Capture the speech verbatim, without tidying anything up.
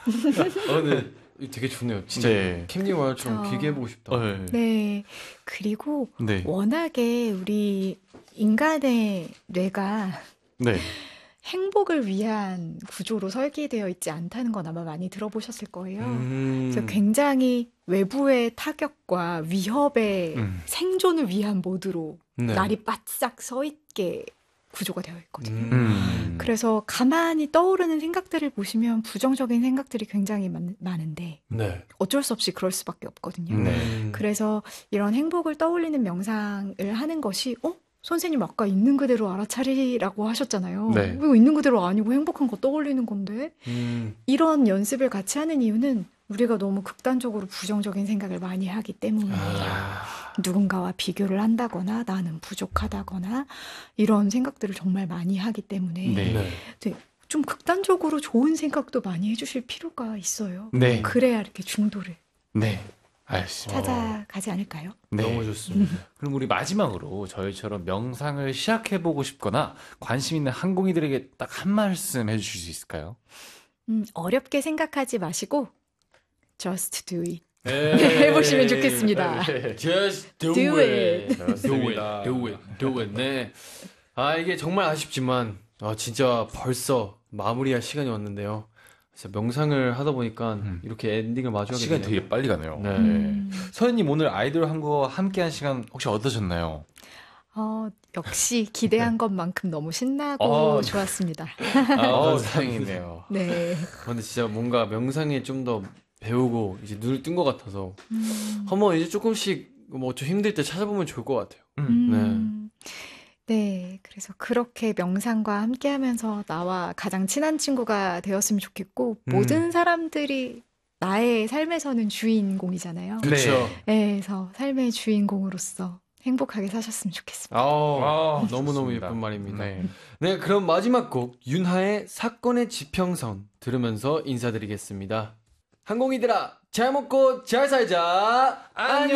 어, 네. 되게 좋네요. 진짜 네. 캠님 말처럼 저- 길게 해보고 싶다. 네. 네. 그리고 네. 워낙에 우리 인간의 뇌가 네. 행복을 위한 구조로 설계되어 있지 않다는 건 아마 많이 들어보셨을 거예요. 음. 그래서 굉장히 외부의 타격과 위협에 음. 생존을 위한 모드로 네. 날이 바짝 서 있게 구조가 되어 있거든요. 음. 음. 그래서 가만히 떠오르는 생각들을 보시면 부정적인 생각들이 굉장히 많, 많은데 네. 어쩔 수 없이 그럴 수밖에 없거든요. 네. 음. 그래서 이런 행복을 떠올리는 명상을 하는 것이 어? 선생님 아까 있는 그대로 알아차리라고 하셨잖아요. 네. 이거 있는 그대로 아니고 행복한 거 떠올리는 건데 음. 이런 연습을 같이 하는 이유는 우리가 너무 극단적으로 부정적인 생각을 많이 하기 때문이에요. 아. 누군가와 비교를 한다거나 나는 부족하다거나 이런 생각들을 정말 많이 하기 때문에 네. 네. 네, 좀 극단적으로 좋은 생각도 많이 해주실 필요가 있어요. 네. 그래야 이렇게 중도를 네. 알겠습니다. 찾아가지 않을까요? 네. 너무 좋습니다. 그럼 우리 마지막으로 저희처럼 명상을 시작해보고 싶거나 관심 있는 항공이들에게 딱 한 말씀 해주실 수 있을까요? 음, 어렵게 생각하지 마시고 just do it. 네. 해보시면 좋겠습니다. Just do, Do it. it. Do it. Do it. Do it. 네. 아, 이게 정말 아쉽지만, 아, 진짜 벌써 마무리할 시간이 왔는데요. 진짜 명상을 하다 보니까 음. 이렇게 엔딩을 마주하게 시간이 되네요. 되게 빨리 가네요. 네. 음, 서현님 오늘 아이돌 한국어 함께한 시간 혹시 어떠셨나요? 어, 역시 기대한 것만큼 너무 신나고 어, 좋았습니다. 아, 어, 다행이네요. 네. 근데 진짜 뭔가 명상에 좀 더 배우고 이제 눈을 뜬 것 같아서 음, 한번 이제 조금씩 뭐 좀 힘들 때 찾아보면 좋을 것 같아요. 음, 네. 그래서 그렇게 명상과 함께 하면서 나와 가장 친한 친구가 되었으면 좋겠고, 음. 모든 사람들이 나의 삶에서는 주인공이잖아요. 그렇죠. 네, 그래서 삶의 주인공으로서 행복하게 사셨으면 좋겠습니다. 아우, 아, 너무너무 좋습니다. 예쁜 말입니다. 네. 네. 그럼 마지막 곡 윤하의 사건의 지평선 들으면서 인사드리겠습니다. 항공이들아, 잘 먹고 잘 살자. 안녕.